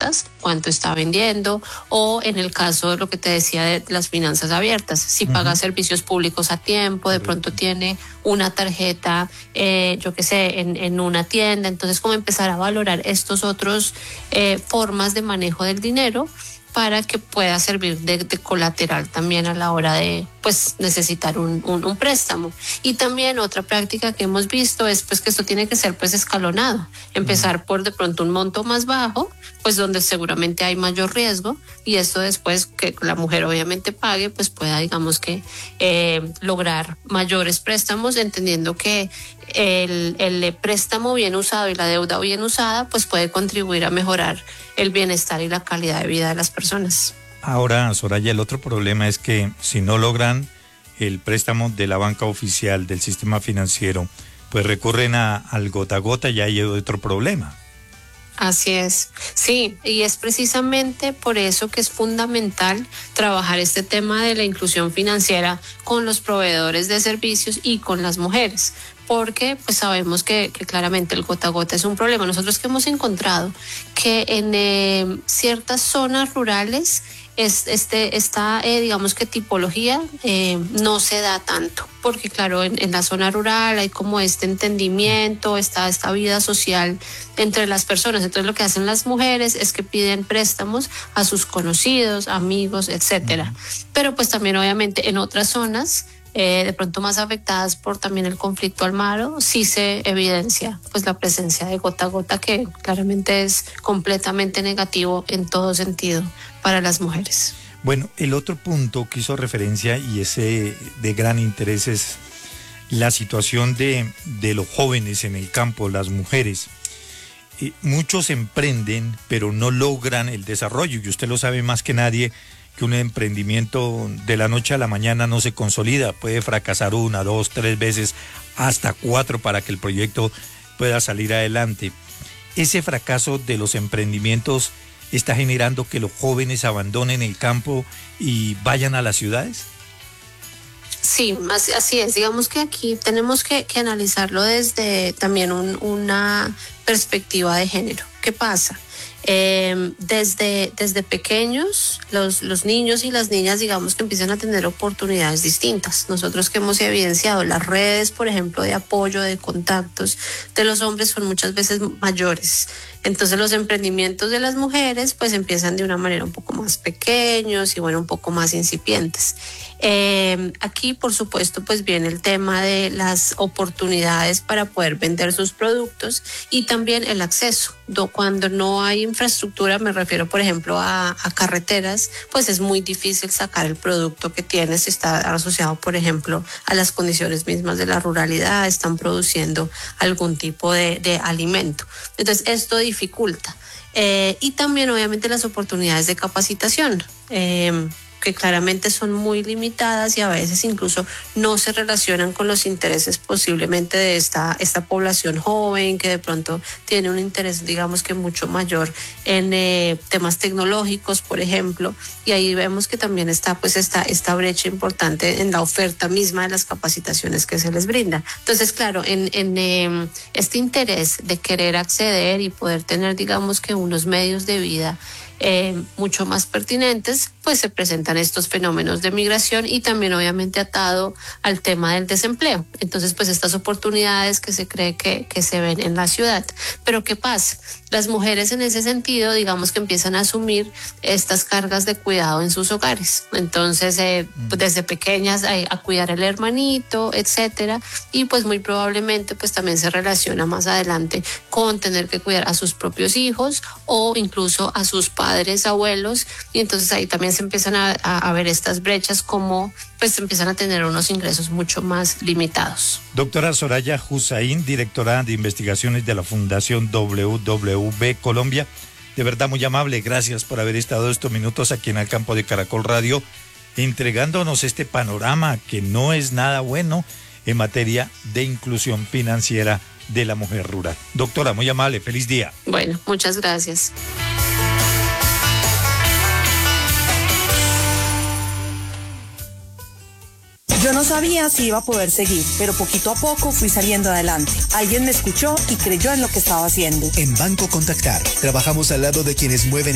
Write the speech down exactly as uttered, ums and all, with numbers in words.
ventas, cuánto está vendiendo, o en el caso de lo que te decía de las finanzas abiertas, si uh-huh. paga servicios públicos a tiempo, de pronto tiene una tarjeta, eh, yo qué sé, en, en una tienda. Entonces, como empezar a valorar estos otros eh, formas de manejo del dinero para que pueda servir de, de colateral también a la hora de pues necesitar un, un, un préstamo. Y también otra práctica que hemos visto es pues que esto tiene que ser pues escalonado, empezar por de pronto un monto más bajo, pues donde seguramente hay mayor riesgo, y esto después que la mujer obviamente pague, pues pueda digamos que eh, lograr mayores préstamos, entendiendo que el, el préstamo bien usado y la deuda bien usada pues puede contribuir a mejorar el bienestar y la calidad de vida de las personas. Ahora, Soraya, el otro problema es que si no logran el préstamo de la banca oficial del sistema financiero, pues recurren a, al gota a gota y hay otro problema. Así es, sí, y es precisamente por eso que es fundamental trabajar este tema de la inclusión financiera con los proveedores de servicios y con las mujeres, porque pues sabemos que, que claramente el gota a gota es un problema. Nosotros que hemos encontrado que en eh, ciertas zonas rurales es, este, esta, eh, digamos que tipología eh, no se da tanto, porque claro, en, en la zona rural hay como este entendimiento, esta, esta vida social entre las personas. Entonces lo que hacen las mujeres es que piden préstamos a sus conocidos, amigos, etcétera. Uh-huh. Pero pues también obviamente en otras zonas Eh, de pronto más afectadas por también el conflicto armado, sí se evidencia pues la presencia de gota a gota, que claramente es completamente negativo en todo sentido para las mujeres. Bueno, el otro punto que hizo referencia y ese de gran interés es la situación de, de los jóvenes en el campo, las mujeres. Eh, muchos emprenden, pero no logran el desarrollo, y usted lo sabe más que nadie, que un emprendimiento de la noche a la mañana no se consolida, puede fracasar una, dos, tres veces, hasta cuatro para que el proyecto pueda salir adelante. ¿Ese fracaso de los emprendimientos está generando que los jóvenes abandonen el campo y vayan a las ciudades? Sí, así, así es. Digamos que aquí tenemos que, que analizarlo desde también un, una perspectiva de género. ¿Qué pasa? Eh, desde, desde pequeños, los, los niños y las niñas, digamos que empiezan a tener oportunidades distintas. Nosotros que hemos evidenciado las redes, por ejemplo, de apoyo, de contactos de los hombres son muchas veces mayores. Entonces los emprendimientos de las mujeres pues empiezan de una manera un poco más pequeños y bueno, un poco más incipientes. Eh, aquí por supuesto pues viene el tema de las oportunidades para poder vender sus productos y también el acceso. Cuando no hay infraestructura, me refiero por ejemplo a, a carreteras, pues es muy difícil sacar el producto que tienes, si está asociado por ejemplo a las condiciones mismas de la ruralidad, están produciendo algún tipo de, de alimento. Entonces esto dificulta. Eh, y también obviamente las oportunidades de capacitación. Eh, que claramente son muy limitadas y a veces incluso no se relacionan con los intereses posiblemente de esta, esta población joven que de pronto tiene un interés digamos que mucho mayor en eh, temas tecnológicos, por ejemplo, y ahí vemos que también está pues esta, esta brecha importante en la oferta misma de las capacitaciones que se les brinda. Entonces claro, en, en eh, este interés de querer acceder y poder tener digamos que unos medios de vida Eh, mucho más pertinentes, pues se presentan estos fenómenos de migración y también obviamente atado al tema del desempleo. Entonces pues estas oportunidades que se cree que, que se ven en la ciudad. Pero ¿qué pasa? Las mujeres en ese sentido digamos que empiezan a asumir estas cargas de cuidado en sus hogares. Entonces eh, pues desde pequeñas a, a cuidar al hermanito, etcétera, y pues muy probablemente pues también se relaciona más adelante con tener que cuidar a sus propios hijos o incluso a sus padres padres, abuelos, y entonces ahí también se empiezan a, a, a ver estas brechas como pues empiezan a tener unos ingresos mucho más limitados. Doctora Soraya Hussain, directora de investigaciones de la Fundación W W B Colombia, de verdad muy amable, gracias por haber estado estos minutos aquí en el campo de Caracol Radio, entregándonos este panorama que no es nada bueno en materia de inclusión financiera de la mujer rural. Doctora, muy amable, feliz día. Bueno, muchas gracias. Yo no sabía si iba a poder seguir, pero poquito a poco fui saliendo adelante. Alguien me escuchó y creyó en lo que estaba haciendo. En Banco Contactar, trabajamos al lado de quienes mueven